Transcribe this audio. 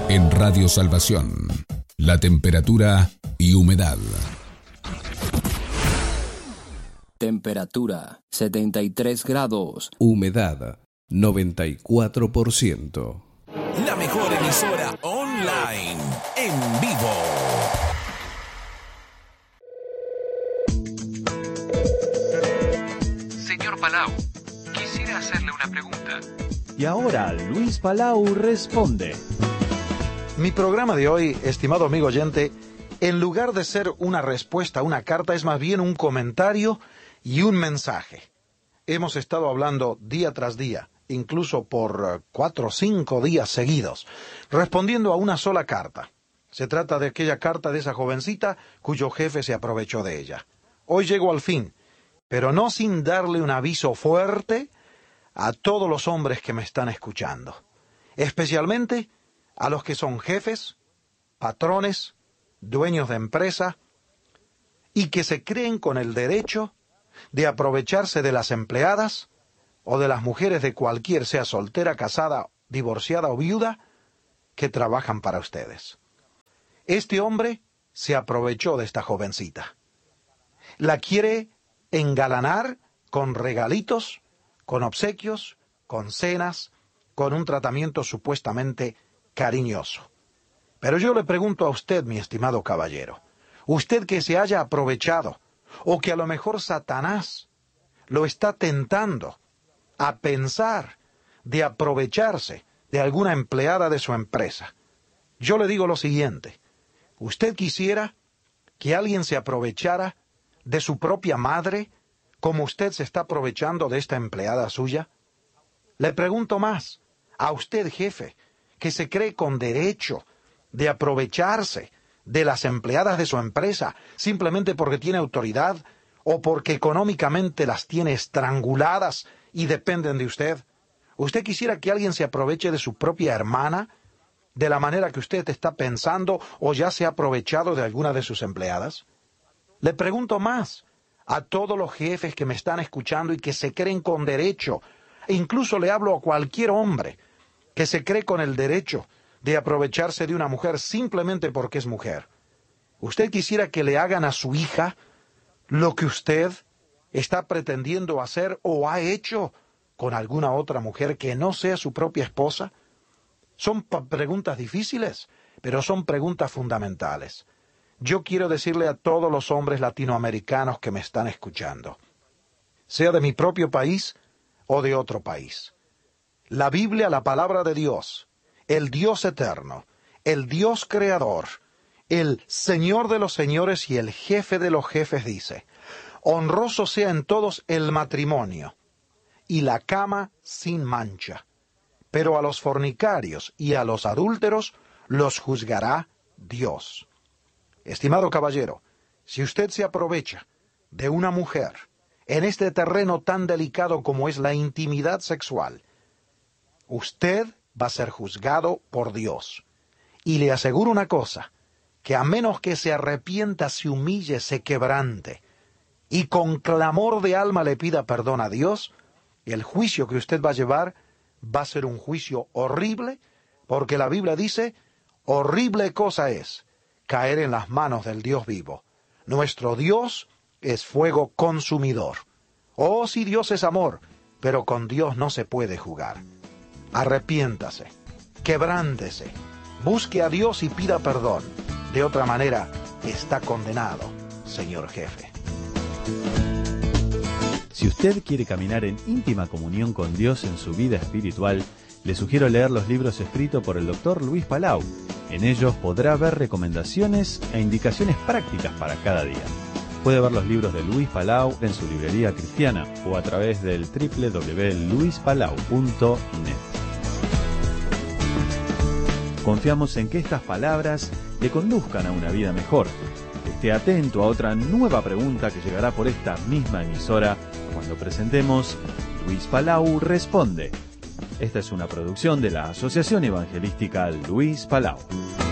En Radio Salvación, la temperatura y humedad. Temperatura 73 grados. Humedad 94%. La mejor emisora online, en vivo. Señor Palau, quisiera hacerle una pregunta. Y ahora Luis Palau responde. Mi programa de hoy, estimado amigo oyente, en lugar de ser una respuesta a una carta, es más bien un comentario y un mensaje. Hemos estado hablando día tras día, incluso por 4 o 5 días seguidos, respondiendo a una sola carta. Se trata de aquella carta de esa jovencita cuyo jefe se aprovechó de ella. Hoy llego al fin, pero no sin darle un aviso fuerte a todos los hombres que me están escuchando, especialmente a los que son jefes, patrones, dueños de empresa, y que se creen con el derecho de aprovecharse de las empleadas o de las mujeres de cualquier, sea soltera, casada, divorciada o viuda, que trabajan para ustedes. Este hombre se aprovechó de esta jovencita. La quiere engalanar con regalitos, con obsequios, con cenas, con un tratamiento supuestamente cariñoso. Pero yo le pregunto a usted, mi estimado caballero, usted que se haya aprovechado, o que a lo mejor Satanás lo está tentando a pensar de aprovecharse de alguna empleada de su empresa. Yo le digo lo siguiente, ¿usted quisiera que alguien se aprovechara de su propia madre como usted se está aprovechando de esta empleada suya? Le pregunto más, a usted, jefe, que se cree con derecho de aprovecharse de las empleadas de su empresa simplemente porque tiene autoridad o porque económicamente las tiene estranguladas y dependen de usted. ¿Usted quisiera que alguien se aproveche de su propia hermana de la manera que usted está pensando o ya se ha aprovechado de alguna de sus empleadas? Le pregunto más a todos los jefes que me están escuchando y que se creen con derecho, e incluso le hablo a cualquier hombre que se cree con el derecho de aprovecharse de una mujer simplemente porque es mujer. ¿Usted quisiera que le hagan a su hija lo que usted está pretendiendo hacer o ha hecho con alguna otra mujer que no sea su propia esposa? Son preguntas difíciles, pero son preguntas fundamentales. Yo quiero decirle a todos los hombres latinoamericanos que me están escuchando, sea de mi propio país o de otro país. La Biblia, la palabra de Dios, el Dios eterno, el Dios creador, el Señor de los señores y el jefe de los jefes dice, honroso sea en todos el matrimonio y la cama sin mancha, pero a los fornicarios y a los adúlteros los juzgará Dios. Estimado caballero, si usted se aprovecha de una mujer en este terreno tan delicado como es la intimidad sexual, usted va a ser juzgado por Dios. Y le aseguro una cosa, que a menos que se arrepienta, se humille, se quebrante, y con clamor de alma le pida perdón a Dios, el juicio que usted va a llevar va a ser un juicio horrible, porque la Biblia dice, horrible cosa es caer en las manos del Dios vivo. Nuestro Dios es fuego consumidor. Oh, si Dios es amor, pero con Dios no se puede jugar. Arrepiéntase, quebrántese, busque a Dios y pida perdón. De otra manera, está condenado, señor jefe. Si usted quiere caminar en íntima comunión con Dios en su vida espiritual, le sugiero leer los libros escritos por el Dr. Luis Palau. En ellos podrá ver recomendaciones e indicaciones prácticas para cada día. Puede ver los libros de Luis Palau en su librería cristiana o a través del www.luispalau.net. Confiamos en que estas palabras le conduzcan a una vida mejor. Esté atento a otra nueva pregunta que llegará por esta misma emisora cuando presentemos Luis Palau Responde. Esta es una producción de la Asociación Evangelística Luis Palau.